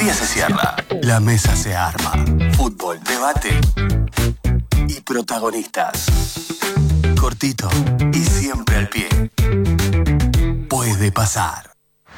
pizzería se cierra, la mesa se arma. Fútbol, debate y protagonistas. Cortito y siempre al pie. Puede pasar.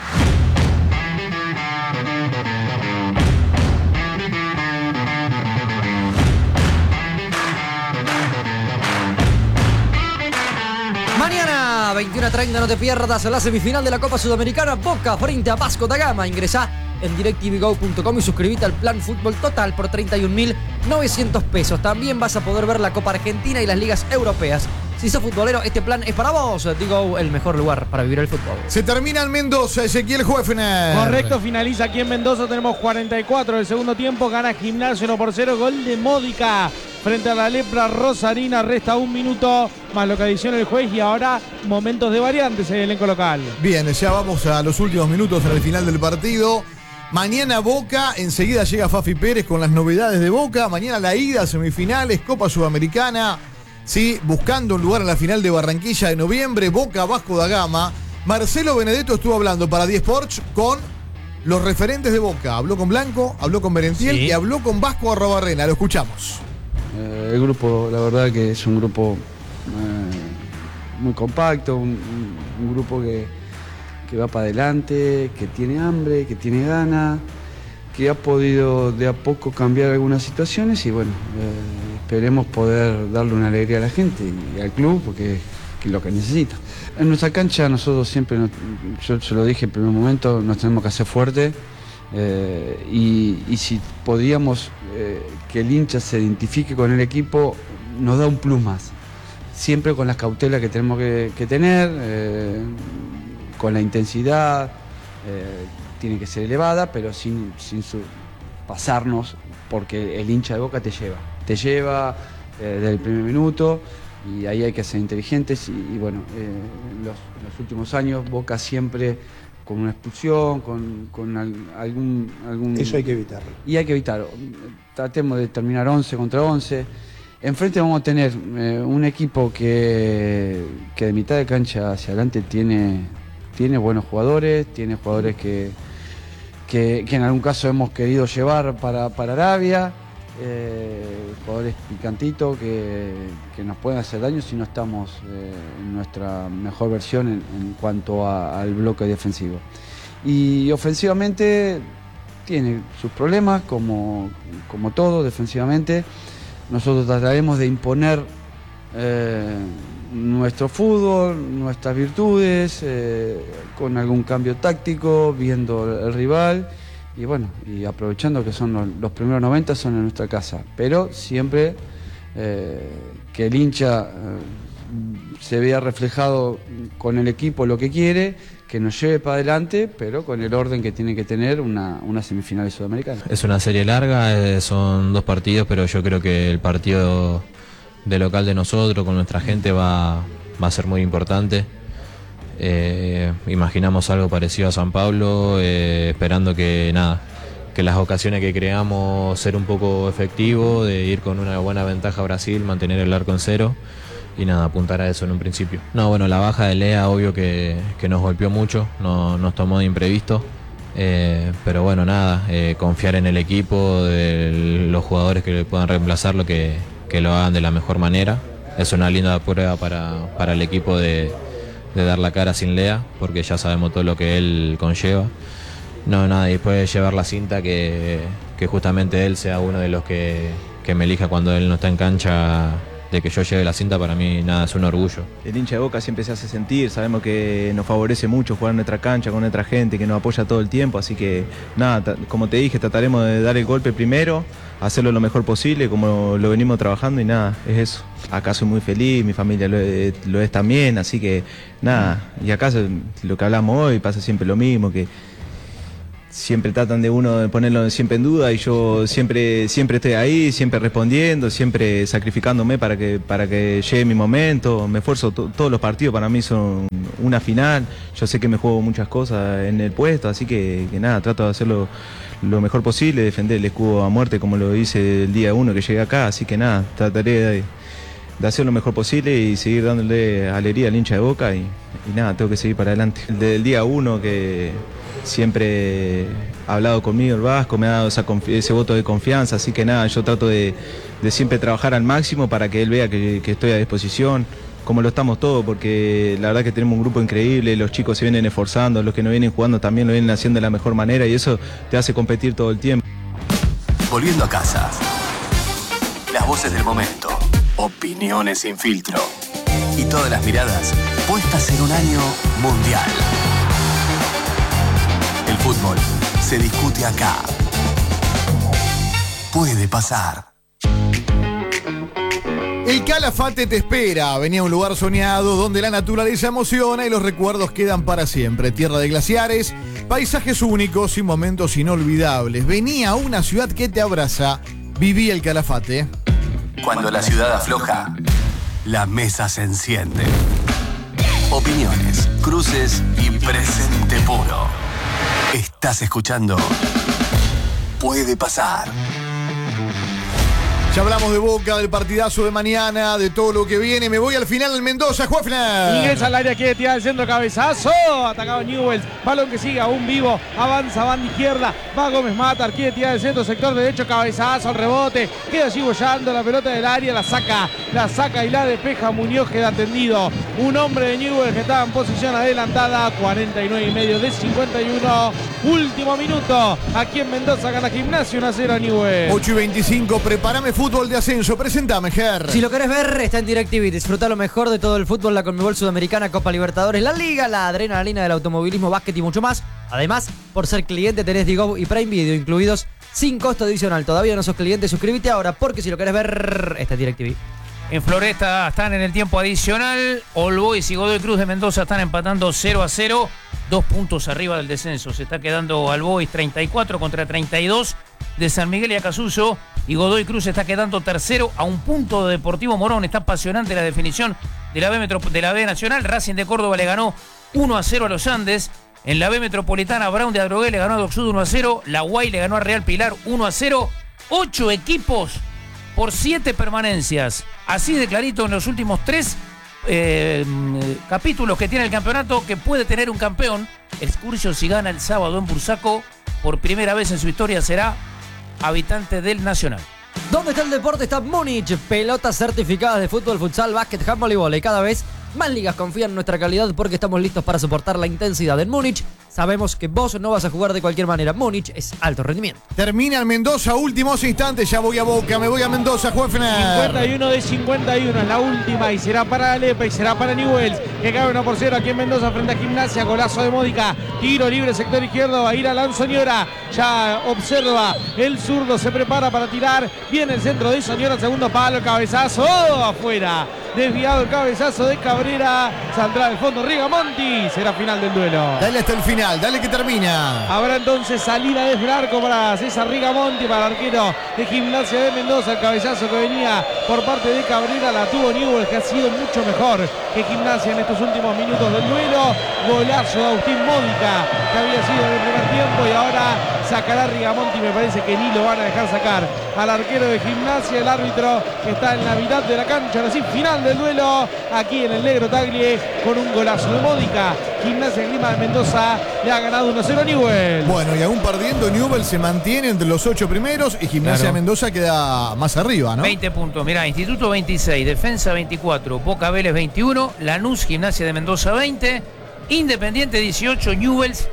Mañana, 21:30, no te pierdas la semifinal de la Copa Sudamericana, Boca frente a Vasco da Gama. Ingresá en DirecTVGo.com y suscríbete al plan Fútbol Total por 31.900 pesos. También vas a poder ver la Copa Argentina y las ligas europeas. Si sos futbolero, este plan es para vos. Digo, el mejor lugar para vivir el fútbol. Se termina en Mendoza, Ezequiel Juefner. Correcto, finaliza aquí en Mendoza. Tenemos 44 del segundo tiempo. Gana Gimnasia 1-0. Gol de Módica frente a la Lepra Rosarina. Resta 1 minuto más lo que adiciona el juez. Y ahora momentos de variantes en el elenco local. Bien, ya vamos a los últimos minutos en el final del partido. Mañana Boca, enseguida llega Fafi Pérez con las novedades de Boca. Mañana la ida, semifinales, Copa Sudamericana. Sí, buscando un lugar en la final de Barranquilla de noviembre, Boca Vasco da Gama. Marcelo Benedetto estuvo hablando para 10 Sports con los referentes de Boca. Habló con Blanco, habló con Merentiel y habló con Vasco Arrobarrena. Lo escuchamos. El grupo, la verdad que es un grupo muy compacto, un grupo que va para adelante, que tiene hambre, que tiene ganas, que ha podido de a poco cambiar algunas situaciones y bueno, esperemos poder darle una alegría a la gente y al club porque es lo que necesita. En nuestra cancha nosotros siempre, yo se lo dije en primer momento, nos tenemos que hacer fuerte y si podíamos que el hincha se identifique con el equipo, nos da un plus más. Siempre con las cautelas que tenemos que tener, con la intensidad, tiene que ser elevada, pero sin pasarnos, porque el hincha de Boca te lleva desde el primer minuto y ahí hay que ser inteligentes y bueno, los últimos años Boca siempre con una expulsión, con algún... Eso hay que evitarlo. Y hay que evitarlo. Tratemos de terminar 11 contra 11. Enfrente vamos a tener un equipo que de mitad de cancha hacia adelante tiene buenos jugadores, tiene jugadores que en algún caso hemos querido llevar para Arabia, jugadores picantitos que nos pueden hacer daño si no estamos en nuestra mejor versión en cuanto al bloque defensivo. Y ofensivamente tiene sus problemas, como todo defensivamente. Nosotros trataremos de imponer nuestro fútbol, nuestras virtudes, con algún cambio táctico, viendo el rival y bueno, y aprovechando que son los primeros 90 son en nuestra casa, pero siempre que el hincha se vea reflejado con el equipo lo que quiere, que nos lleve para adelante, pero con el orden que tiene que tener una semifinal sudamericana. Es una serie larga, son 2 partidos, pero yo creo que el partido de local de nosotros, con nuestra gente, va a ser muy importante. Imaginamos algo parecido a San Pablo, esperando que las ocasiones que creamos ser un poco efectivo, de ir con una buena ventaja a Brasil, mantener el arco en 0 y apuntar a eso en un principio. No, bueno, la baja de Lea obvio que nos golpeó mucho, nos tomó de imprevisto, pero bueno, confiar en el equipo, de los jugadores que le puedan reemplazarlo, que lo hagan de la mejor manera. Es una linda prueba para el equipo de dar la cara sin Lea, porque ya sabemos todo lo que él conlleva. Y después llevar la cinta, que justamente él sea uno de los que me elija cuando él no está en cancha, de que yo lleve la cinta, para mí es un orgullo. El hincha de Boca siempre se hace sentir, sabemos que nos favorece mucho jugar en nuestra cancha con nuestra gente, que nos apoya todo el tiempo, así que como te dije, trataremos de dar el golpe primero, hacerlo lo mejor posible, como lo venimos trabajando y es eso. Acá soy muy feliz, mi familia lo es también, así que y acá lo que hablamos hoy pasa siempre lo mismo, que siempre tratan de uno de ponerlo siempre en duda y yo siempre estoy ahí, siempre respondiendo, siempre sacrificándome para que llegue mi momento. Me esfuerzo, todos los partidos para mí son una final, yo sé que me juego muchas cosas en el puesto, así que trato de hacerlo lo mejor posible, defender el escudo a muerte como lo hice el día 1 que llegué acá, así que trataré de hacer lo mejor posible y seguir dándole alegría al hincha de Boca y tengo que seguir para adelante. Desde el día 1 que siempre ha hablado conmigo el Vasco, me ha dado ese voto de confianza, así que nada, yo trato de siempre trabajar al máximo para que él vea que estoy a disposición, como lo estamos todos, porque la verdad que tenemos un grupo increíble, los chicos se vienen esforzando, los que no vienen jugando también lo vienen haciendo de la mejor manera y eso te hace competir todo el tiempo. Volviendo a casa. Las voces del momento. Opiniones sin filtro. Y todas las miradas puestas en un año mundial. El fútbol se discute acá. Puede pasar. El Calafate te espera. Venía a un lugar soñado donde la naturaleza emociona y los recuerdos quedan para siempre. Tierra de glaciares, paisajes únicos y momentos inolvidables. Venía a una ciudad que te abraza. Viví el Calafate. Cuando la ciudad afloja, la mesa se enciende. Opiniones, cruces y presente puro. Estás escuchando Puede Pasar. Ya hablamos de Boca, del partidazo de mañana, de todo lo que viene. Me voy al final del Mendoza, Juefner. Ingresa al área, quiere tirar el centro, cabezazo. Atacado Newell's. Balón que sigue aún vivo. Avanza, banda izquierda. Va Gómez Matar, quiere tirar el centro, sector derecho, cabezazo, al rebote. Queda allí bollando la pelota del área, la saca y la despeja. Muñoz queda tendido. Un hombre de Newell's que estaba en posición adelantada. 49,5 de 51. Último minuto. Aquí en Mendoza gana Gimnasia 1-0 Newell's. 8:25, prepárame fútbol de ascenso. Presentame, Ger. Si lo querés ver, está en DirecTV. Disfruta lo mejor de todo el fútbol, la Conmebol Sudamericana, Copa Libertadores, la Liga, la adrenalina del automovilismo, básquet y mucho más. Además, por ser cliente tenés Digo y Prime Video incluidos sin costo adicional. Todavía no sos cliente, suscríbete ahora porque si lo querés ver, está en DirecTV. En Floresta están en el tiempo adicional. All Boys y Godoy Cruz de Mendoza están empatando 0-0. 2 puntos arriba del descenso. Se está quedando All Boys 34 contra 32 de San Miguel y Acasuso. Y Godoy Cruz está quedando tercero a un punto de Deportivo Morón. Está apasionante la definición de la B Nacional. Racing de Córdoba le ganó 1-0 a los Andes. En la B Metropolitana, Brown de Adrogué le ganó a Doxud 1-0. La Guay le ganó a Real Pilar 1-0. 8 equipos por 7 permanencias. Así de clarito en los últimos 3 capítulos que tiene el campeonato, que puede tener un campeón. Excursio, si gana el sábado en Bursaco, por primera vez en su historia será habitante del Nacional. ¿Dónde está el deporte? Está Múnich. Pelotas certificadas de fútbol, futsal, básquet, handball y vóley. Cada vez más ligas confían en nuestra calidad porque estamos listos para soportar la intensidad. En Múnich sabemos que vos no vas a jugar de cualquier manera. Múnich es alto rendimiento. Termina el Mendoza, últimos instantes. Ya voy a Boca, me voy a Mendoza, Juefner. 51 de 51 es la última y será para Alepa y será para Newell's, que cae 1-0 aquí en Mendoza frente a Gimnasia. Golazo de Módica, tiro libre sector izquierdo, va a ir a Lanzoñora. Ya observa el zurdo, se prepara para tirar. Viene el centro de Soñora, segundo palo, cabezazo, afuera. Desviado el cabezazo de Cabrera. Saldrá del fondo Rigamonti. Será final del duelo. Dale hasta el final, dale que termina. Habrá entonces salida desde el arco para César Rigamonti, para el arquero de Gimnasia de Mendoza. El cabezazo que venía por parte de Cabrera la tuvo Newell's, que ha sido mucho mejor que Gimnasia en estos últimos minutos del duelo. Golazo de Agustín Módica, que había sido en el primer tiempo, y ahora sacará Rigamonti. Me parece que ni lo van a dejar sacar al arquero de Gimnasia. El árbitro que está en la mitad de la cancha. Ahora sí, final del duelo aquí en el Negro Tagle con un golazo de Módica. Gimnasia Grima de Mendoza le ha ganado 1-0 a Newell's. Bueno, y aún perdiendo, Newell's se mantiene entre los 8 primeros y Gimnasia de Mendoza queda más arriba, ¿no? 20 puntos. Mirá, Instituto 26, Defensa 24, Boca Vélez 21, Lanús, Gimnasia de Mendoza 20, Independiente 18, Newell's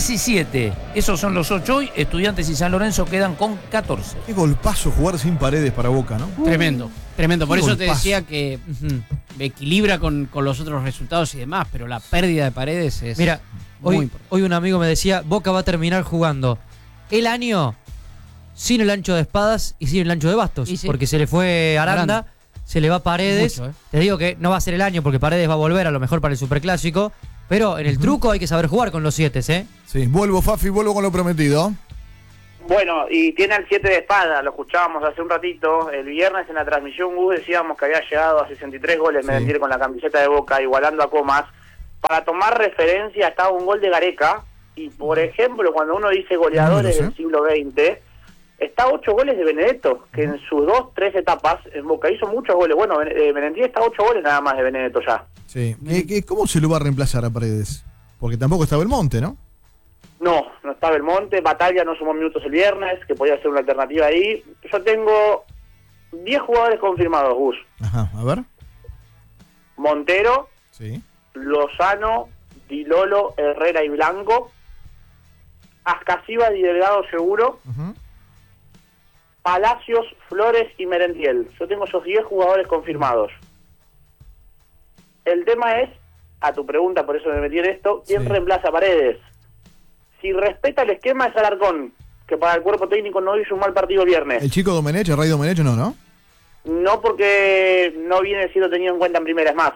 17. Esos son los 8 hoy. Estudiantes y San Lorenzo quedan con 14. Qué golpazo jugar sin Paredes para Boca, ¿no? Tremendo, tremendo. Por eso te golpazo. decía que equilibra con los otros resultados y demás, pero la pérdida de Paredes es Mira, muy importante. hoy un amigo me decía, Boca va a terminar jugando el año sin el ancho de Espadas y sin el ancho de Bastos, Y sí. porque se le fue Aranda, se le va Paredes. Mucho, Te digo que no va a ser el año porque Paredes va a volver a lo mejor para el Superclásico, pero en el truco hay que saber jugar con los 7, ¿eh? Sí, vuelvo, Fafi, vuelvo con lo prometido. Bueno, y tiene al 7 de espada, lo escuchábamos hace un ratito. El viernes en la transmisión Gus decíamos que había llegado a 63 goles Merentiel con la camiseta de Boca, igualando a Comas. Para tomar referencia estaba un gol de Gareca, y por ejemplo, cuando uno dice goleadores del siglo XX, está 8 goles de Benedetto, que en sus 2-3 etapas en Boca hizo muchos goles. Bueno, Merentiel está 8 goles nada más de Benedetto ya. Sí. ¿Cómo se lo va a reemplazar a Paredes? Porque tampoco está Belmonte, ¿no? No está Belmonte. Batalla no sumó minutos el viernes, que podía ser una alternativa ahí. Yo tengo 10 jugadores confirmados, Gus. Ajá, a ver. Montero, Sí. Lozano, Di Lolo, Herrera y Blanco. Ascasíbal y Delgado seguro. Ujú. Palacios, Flores y Merentiel. Yo tengo esos 10 jugadores confirmados. El tema es, a tu pregunta, por eso me metí en esto, ¿quién Sí. reemplaza a Paredes? Si respeta el esquema es Alarcón, que para el cuerpo técnico no hizo un mal partido el viernes. El chico Domenech, el Rey Domenech, no. No porque no viene siendo tenido en cuenta en primera, es más,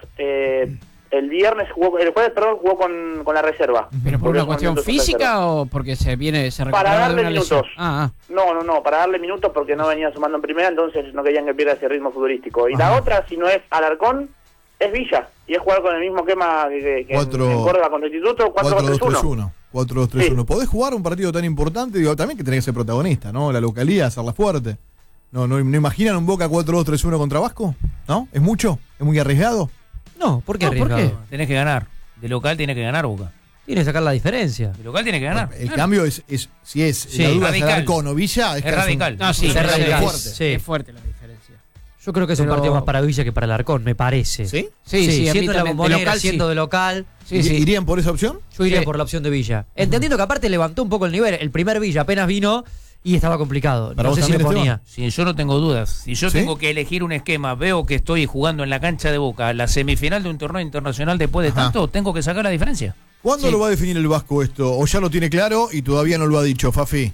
el jueves jugó con la reserva. ¿Pero por Porque una es cuestión minutos reserva. física o porque se recuperaba Para de darle una lesión? minutos. Ah, No, para darle minutos porque no venía sumando en primera, entonces no querían que pierda ese ritmo futbolístico. Y la otra, si no es Alarcón, es Villa, y es jugar con el mismo esquema que en Córdoba contra el Instituto, 4-2-3-1. 4-2-3-1. Sí. ¿Podés jugar un partido tan importante? Digo, también que tenés que ser protagonista, ¿no? La localía, hacerla fuerte. ¿No imaginan un Boca 4-2-3-1 contra Vasco? ¿No? ¿Es mucho? ¿Es muy arriesgado? No, ¿por qué No, ¿por arriesgado? Tenés que ganar. De local tiene que ganar Boca. Tiene que sacar la diferencia. De local tiene que ganar. El cambio es si es Sí. la duda es Radical. Alarcón o Villa, Es que radical. no, sí, Es es radical. fuerte. Sí. Es fuerte la diferencia. Yo creo que es un Pero- partido más para Villa que para el Arcón, me parece. ¿Sí? Sí, a mí siendo la también. Bombonera, De local, siendo sí. de local, Sí, sí. ¿Irían por esa opción? yo iría Sí. por la opción de Villa. Entendiendo que aparte levantó un poco el nivel. El primer Villa apenas vino y estaba complicado. ¿Para No vos sé si lo también, ponía. Sí, yo no tengo dudas. Si yo ¿Sí? tengo que elegir un esquema, veo que estoy jugando en la cancha de Boca, la semifinal de un torneo internacional después de Ajá. tanto, tengo que sacar la diferencia. ¿Cuándo Sí. lo va a definir el Vasco esto? ¿O ya lo tiene claro y todavía no lo ha dicho, Fafi?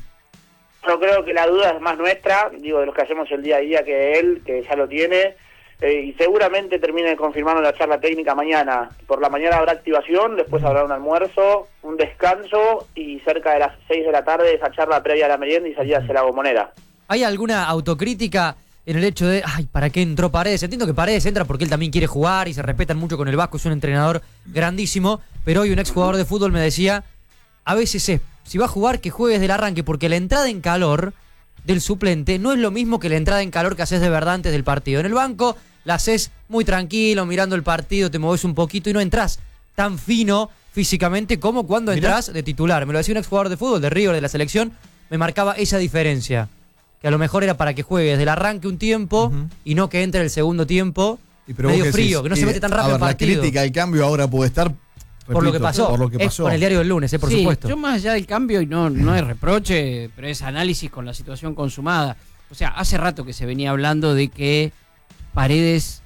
Yo creo que la duda es más nuestra, digo, de los que hacemos el día a día que él, que ya lo tiene, y seguramente termine confirmando la charla técnica mañana. Por la mañana habrá activación, después habrá un almuerzo, un descanso y cerca de las 6 de la tarde esa charla previa a la merienda y salida hacia la Bombonera. ¿Hay alguna autocrítica en el hecho de, ay, ¿para qué entró Paredes? Entiendo que Paredes entra porque él también quiere jugar y se respetan mucho con el Vasco, es un entrenador grandísimo, pero hoy un exjugador de fútbol me decía, a veces es, si va a jugar, que juegues del arranque, porque la entrada en calor del suplente no es lo mismo que la entrada en calor que haces de verdad antes del partido. En el banco la haces muy tranquilo, mirando el partido, te moves un poquito y no entras tan fino físicamente como cuando Mirá. entras de titular. Me lo decía un exjugador de fútbol, de River, de la selección, me marcaba esa diferencia. Que a lo mejor era para que juegues del arranque un tiempo Ujú. y no que entre el segundo tiempo Pero medio vos qué frío, decís, que no se mete tan rápido a el ver, partido. la crítica, el cambio ahora puede estar Por lo que pasó. Por lo que Es pasó. con el diario del lunes, por Sí, supuesto. yo más allá del cambio, y no es reproche, pero es análisis con la situación consumada. O sea, hace rato que se venía hablando de que Paredes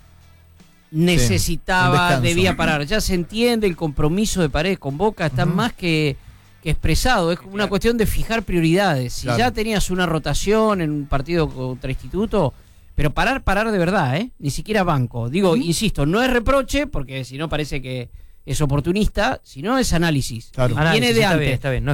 un necesitaba, descanso. debía parar. Ya se entiende el compromiso de Paredes con Boca, está más que expresado. Es como una cuestión de fijar prioridades. Si Claro. ya tenías una rotación en un partido contra Instituto, pero parar de verdad, ¿eh? Ni siquiera banco. Digo, insisto, no es reproche, porque si no parece que es oportunista, sino es análisis. Claro. Viene Análisis, de está antes. bien, está bien, no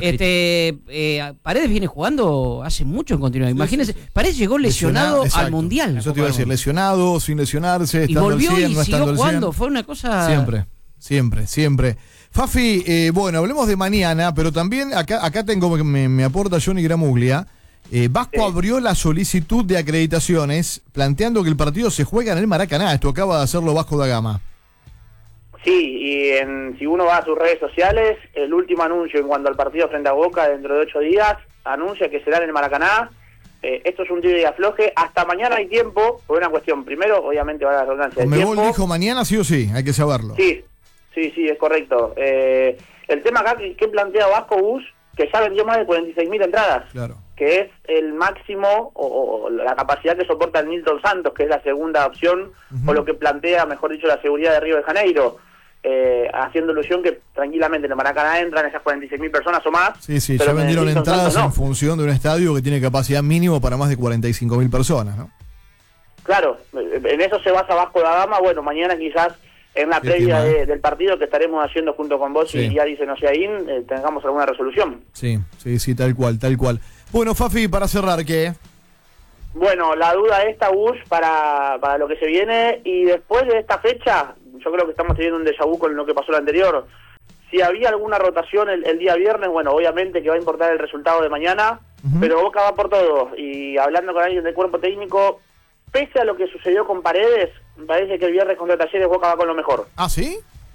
es Paredes viene jugando hace mucho en continuidad. Imagínense, Paredes llegó lesionado al exacto. Mundial. Eso te iba a decir, lesionado, sin lesionarse, Y estando volvió al 100, y no estando siguió al 100. jugando. Fue una cosa... Siempre. Fafi, bueno, hablemos de mañana, pero también acá tengo, me aporta Johnny Gramuglia. Vasco abrió la solicitud de acreditaciones planteando que el partido se juega en el Maracaná. Esto acaba de hacerlo Vasco da Gama. Sí, y si uno va a sus redes sociales, el último anuncio en cuanto al partido frente a Boca dentro de 8 días, anuncia que será en el Maracaná. Esto es un tiro y afloje. Hasta mañana hay tiempo, por una cuestión. Primero, obviamente, va a la redundancia del Conmebol tiempo. dijo mañana sí o sí, hay que saberlo. Sí, es correcto. El tema acá que plantea Vasco Bus, que ya vendió más de 46.000 entradas, Claro. que es el máximo o la capacidad que soporta el Nilton Santos, que es la segunda opción, o lo que plantea, mejor dicho, la seguridad de Río de Janeiro, haciendo ilusión que tranquilamente en el Maracaná entran esas 46.000 personas o más. Sí, pero ya en el vendieron Nilton entradas Santos en no. función de un estadio que tiene capacidad mínimo para más de 45.000 personas, ¿no? Claro, en eso se basa Vasco da Gama. Bueno, mañana quizás en la Qué previa tema, del partido que estaremos haciendo junto con vos Sí. y Ari Senosiaín, tengamos alguna resolución. Sí, tal cual. Bueno, Fafi, para cerrar, ¿qué? Bueno, la duda esta, Gus, para lo que se viene, y después de esta fecha, yo creo que estamos teniendo un déjà vu con lo que pasó el anterior. Si había alguna rotación el día viernes, bueno, obviamente que va a importar el resultado de mañana, pero Boca va por todo. Y hablando con alguien del cuerpo técnico, pese a lo que sucedió con Paredes, me parece que el viernes contra Talleres Boca va con lo mejor. ¿Ah, sí?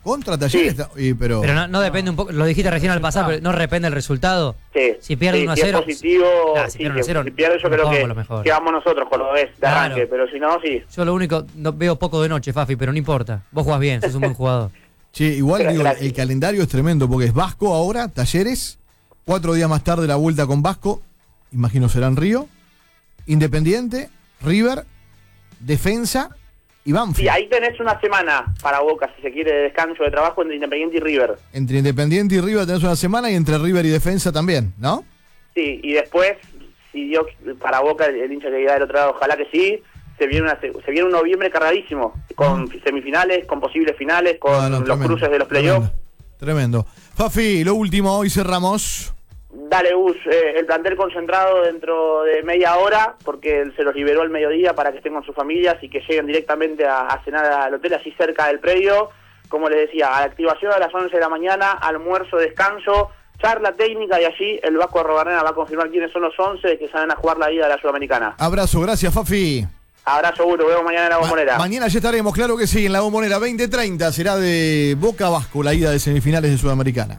Contra Talleres, pero no depende un poco, lo dijiste recién al pasar, pero no depende el resultado. Sí. Si pierde 1-0. Si es positivo, si pierde 1-0, si pierde yo creo que vamos nosotros con lo de arranque, pero si no, sí. Yo lo único, veo poco de noche, Fafi, pero no importa. Vos jugás bien, sos un buen jugador. Che, igual digo, el calendario es tremendo porque es Vasco ahora, Talleres, 4 días más tarde la vuelta con Vasco, imagino será en Río, Independiente, River, Defensa y Banfield. Sí, ahí tenés una semana para Boca, si se quiere, de descanso de trabajo entre Independiente y River. Entre Independiente y River tenés una semana y entre River y Defensa también, ¿no? Sí, y después, si Dios, para Boca, el hincha que queda del otro lado, ojalá que sí, se viene un noviembre cargadísimo, con semifinales, con posibles finales, con los tremendo, cruces de los playoffs. Tremendo. Fafi, lo último, hoy cerramos. Dale, Gus, el plantel concentrado dentro de media hora, porque se los liberó al mediodía para que estén con sus familias y que lleguen directamente a cenar al hotel, así cerca del predio. Como les decía, a la activación a las 11 de la mañana, almuerzo, descanso, charla técnica, y allí el Vasco Arrobarrena va a confirmar quiénes son los 11 que salen a jugar la ida de la Sudamericana. Abrazo, gracias, Fafi. Abrazo, Gus, nos vemos mañana en la Bombonera. Mañana ya estaremos, claro que sí, en la Bombonera. 20:30 será de Boca Vasco, la ida de semifinales de Sudamericana.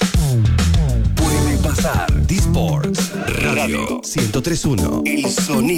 Puede pasar. D-Sports Radio 103.1. El sonido.